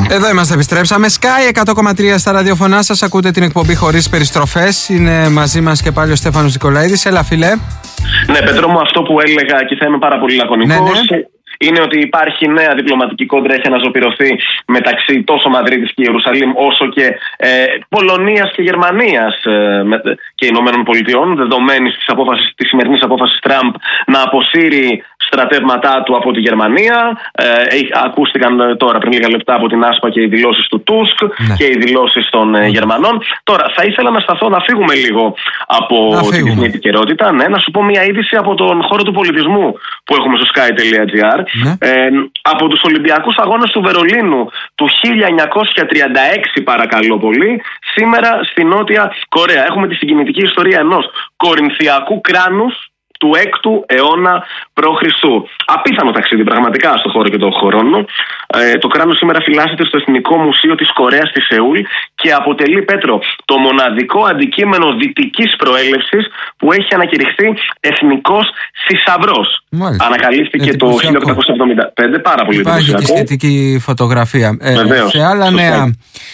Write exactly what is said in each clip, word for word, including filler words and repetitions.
Εδώ είμαστε, επιστρέψαμε. Sky εκατό κόμμα τρία στα ραδιοφωνά σας. Ακούτε την εκπομπή χωρίς περιστροφές. Είναι μαζί μας και πάλι ο Στέφανος Νικολαίδης. Έλα, φίλε. Ναι, Πέτρο μου, αυτό που έλεγα και θα είμαι πάρα πολύ λακωνικός. Ναι, ναι. Είναι ότι υπάρχει νέα διπλωματική κόντρα, έχει αναζωπηρωθεί μεταξύ τόσο Μαδρίτης και Ιερουσαλήμ, όσο και ε, Πολωνίας και Γερμανίας ε, με, και Ηνωμένων Πολιτειών, δεδομένης της, απόφασης, της σημερινής απόφασης Τραμπ να αποσύρει στρατεύματά του από τη Γερμανία. Ε, ακούστηκαν τώρα πριν λίγα λεπτά από την Άσπα και οι δηλώσεις του Τούσκ, ναι, και οι δηλώσεις των ε, Γερμανών. Τώρα, θα ήθελα να σταθώ, να φύγουμε λίγο από τη διεθνή επικαιρότητα. Ναι, να σου πω μια είδηση από τον χώρο του πολιτισμού που έχουμε στο sky τελεία gr. Ναι. Ε, από τους Ολυμπιακούς Αγώνες του Βερολίνου του χίλια εννιακόσια τριάντα έξι, παρακαλώ πολύ, σήμερα στη Νότια Κορέα. Έχουμε τη συγκινητική ιστορία ενός κορινθιακού κράνους του έκτου αιώνα π.Χ. Απίθανο ταξίδι πραγματικά στον χώρο και τον χρόνο. Ε, το κράνος σήμερα φυλάσσεται στο Εθνικό Μουσείο της Κορέας στη Σεούλ και αποτελεί, Πέτρο, το μοναδικό αντικείμενο δυτικής προέλευσης που έχει ανακηρυχθεί εθνικός θησαυρός. Ανακαλύφθηκε το χίλια οκτακόσια εβδομήντα πέντε, πάρα πολύ εντυπωσιακό. Υπάρχει και σχετική φωτογραφία. Ε, Βεβαίως, σε άλλα σωστά. νέα,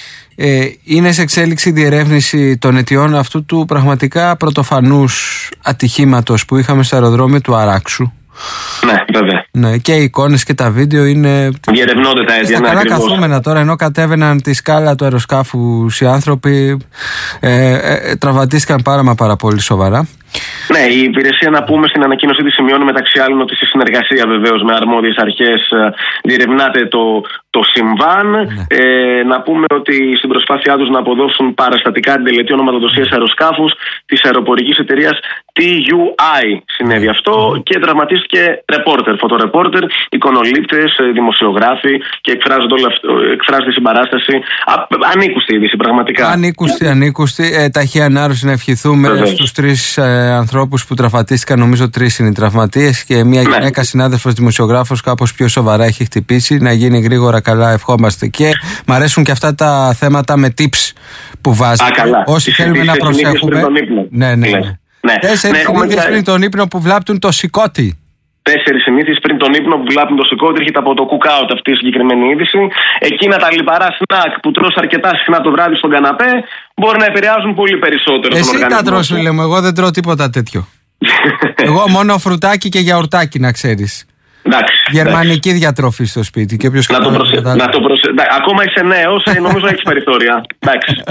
ε, είναι σε εξέλιξη η διερεύνηση των αιτιών αυτού του πραγματικά πρωτοφανούς ατυχήματος που είχαμε στο αεροδρόμιο του Αράξου. Ναι, βέβαια. Ναι, και οι εικόνες και τα βίντεο είναι. Διερευνώνται τα αίτια. Στα καλά καθούμενα τώρα, ενώ κατέβαιναν τη σκάλα του αεροσκάφους οι άνθρωποι, ε, ε, τραυματίστηκαν πάρα μα πάρα πολύ σοβαρά. Ναι, η υπηρεσία, να πούμε, στην ανακοίνωσή της σημειώνει μεταξύ άλλων ότι σε συνεργασία βεβαίως με αρμόδιες αρχές διερευνάται το, το συμβάν. Ναι. Ε, να πούμε ότι στην προσπάθειά τους να αποδώσουν παραστατικά την τελετή ονοματοδοσίας αεροσκάφους της αεροπορικής εταιρείας τι γιου άι συνέβη αυτό, mm. και τραυματίστηκε ρεπόρτερ, φωτορεπόρτερ, εικονολήπτες, δημοσιογράφοι, και εκφράζονται όλο αυτό, εκφράζεται η συμπαράσταση. Α, ανήκουστη είδηση, πραγματικά. Ανήκουστη, ανήκουστη. Ε, ταχεία ανάρρωση να ευχηθούμε στους τρεις ε, ανθρώπους που τραυματίστηκαν. Νομίζω τρεις είναι οι τραυματίες και μια ναι. γυναίκα συνάδελφος δημοσιογράφος κάπως πιο σοβαρά έχει χτυπήσει. Να γίνει γρήγορα καλά, ευχόμαστε. Και μ' αρέσουν και αυτά τα θέματα με tips που βάζει. Όσοι θέλουμε να προσέχουμε. Ναι, ναι. Ναι. Τέσσερις ναι, συνήθειες πριν τον ύπνο που βλάπτουν το σηκώτη. Τέσσερις συνήθειες πριν τον ύπνο που βλάπτουν το σηκώτη. Έρχεται από το cookout αυτή η συγκεκριμένη είδηση. Εκείνα τα λιπαρά σνακ που τρως αρκετά συχνά το βράδυ στον καναπέ μπορεί να επηρεάζουν πολύ περισσότερο. Εσύ τα τρως, φίλε μου. Εγώ δεν τρώω τίποτα τέτοιο. Εγώ μόνο φρουτάκι και γιαουρτάκι, να ξέρεις. Εντάξει, γερμανική εντάξει. διατροφή στο σπίτι. Και να το προσε... να το προσε... Ακόμα είσαι νέος, νομίζω έχεις περιθώρια. Εντάξει.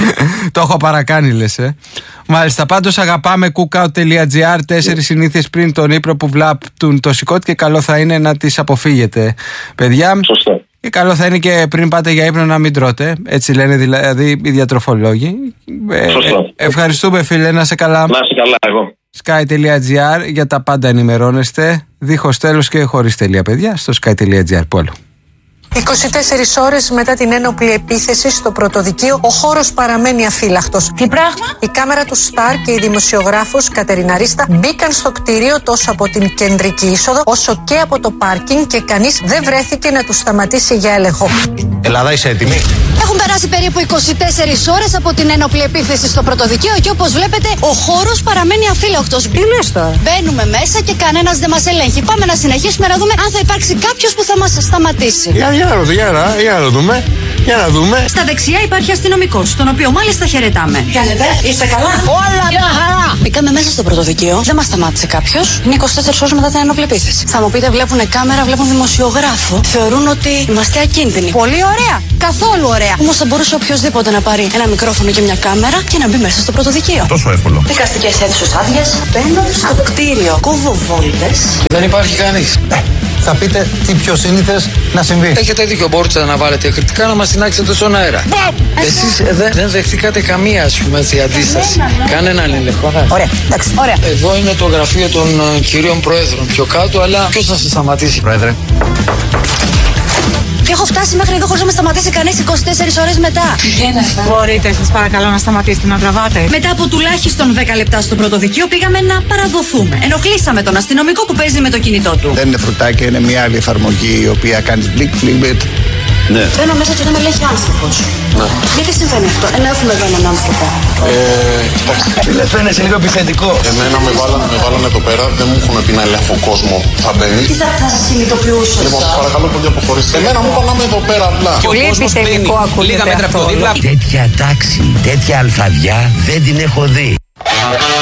Το έχω παρακάνει, λες, ε. Μάλιστα, πάντως αγαπάμε cookout τελεία gr. Τέσσερις συνήθειες πριν τον ύπνο που βλάπτουν το σηκώτη και καλό θα είναι να τις αποφύγετε, παιδιά. Σωστό. Και καλό θα είναι και πριν πάτε για ύπνο να μην τρώτε. Έτσι λένε δηλαδή οι διατροφολόγοι. Σωστό. Ε, ευχαριστούμε, φίλε, να σε καλά. Να σε καλά, εγώ. sky τελεία gr, για τα πάντα ενημερώνεστε. Δίχως τέλος και χωρίς τελεία, παιδιά, στο sky τελεία gr. Που άλλο. είκοσι τέσσερις ώρες μετά την ένοπλη επίθεση στο πρωτοδικείο, ο χώρος παραμένει αφύλακτος. Τι πράγμα? Η κάμερα του Σταρ και η δημοσιογράφος Κατερίνα Ρίστα μπήκαν στο κτίριο τόσο από την κεντρική είσοδο όσο και από το πάρκινγκ και κανείς δεν βρέθηκε να τους σταματήσει για έλεγχο. Ελλάδα, είσαι έτοιμη? Έχουν περάσει περίπου είκοσι τέσσερις ώρες από την ένοπλη επίθεση στο πρωτοδικείο και όπως βλέπετε ο χώρος παραμένει αφύλακτος. Τι λες τώρα? Μπαίνουμε μέσα και κανένας δεν μας ελέγχει. Πάμε να συνεχίσουμε να δούμε αν θα υπάρξει κάποιος που θα μας σταματήσει. Για, για, να, για, να, για να δούμε. Για να δούμε. Στα δεξιά υπάρχει αστυνομικός, τον οποίο μάλιστα χαιρετάμε. Κάνετε, είστε καλά? Όλα μια χαρά! Μπήκαμε μέσα στο πρωτοδικείο, δεν μας σταμάτησε κάποιος. Είναι είκοσι τέσσερις ώρες μετά την ένοπλη επίθεση. Θα μου πείτε, βλέπουν κάμερα, βλέπουν δημοσιογράφο. Θεωρούν ότι είμαστε ακίνδυνοι. Πολύ ωραία! Καθόλου ωραία! Όμως θα μπορούσε οποιοδήποτε να πάρει ένα μικρόφωνο και μια κάμερα και να μπει μέσα στο πρωτοδικείο. Τόσο εύκολο. Δικαστικές αίθουσες άδειες. Μπαίνω στο κτίριο. Κόβω βόλτες. Δεν υπάρχει κανείς. Ε, θα πείτε τι πιο σύνηθες να συμβεί. Έχετε δίκιο, μπορείτε να βάλετε κριτικά να μας συνάξετε στον αέρα. Εσείς δεν, δεν δεχτήκατε καμία, ας πούμε, έτσι, αντίσταση. Κανέναν έλεγχο. Ωραία, εντάξει, ωραία. Εδώ είναι το γραφείο των uh, κυρίων Προέδρων πιο κάτω, αλλά ποιος θα σας σταματήσει? Πρόεδρε. Και έχω φτάσει μέχρι εδώ χωρίς να με σταματήσει κανείς είκοσι τέσσερις ώρες μετά. Μπορείτε, σας παρακαλώ, να σταματήσετε να τραβάτε? Μετά από τουλάχιστον δέκα λεπτά στο πρωτοδικείο πήγαμε να παραδοθούμε. Ενοχλήσαμε τον αστυνομικό που παίζει με το κινητό του. Δεν είναι φρουτάκια, είναι μια άλλη εφαρμογή η οποία κάνει μπλικ, μπλικ, Ναι. Μπαίνω μέσα και δεν με λέγει άνθρωπος. Ναι. Γιατί συμβαίνει αυτό, ενώ έχουμε εδώ έναν άνθρωπο? Ε, κοιτάξτε. Φίλε, φαίνεσαι λίγο επιθετικό. Εμένα με βάλανε, με βάλανε εδώ πέρα, δεν μου έχουν πει να ελέγχω κόσμο. Θα μπαίνει. Τι θα, θα σας κινητοποιούσε? Λοιπόν, σας παρακαλώ πολύ αποχωρήστε. Εμένα μου είπαν να είμαι εδώ πέρα απλά. Πολύ επιτελικό ακούγεται λίγα μέτρα αυτό. πιο δίπλα. Τέτοια τάξη, τέτοια αλφαδιά δεν την έχω δει.